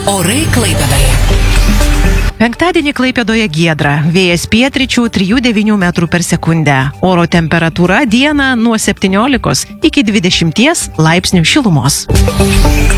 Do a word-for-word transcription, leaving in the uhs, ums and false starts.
Orai Klaipėdoje. Penktadienį Klaipėdoje giedra, vėjas pietryčių trijų devynių metrų per sekundę. Oro temperatūra dieną nuo septyniolikos iki dvidešimties laipsnių šilumos.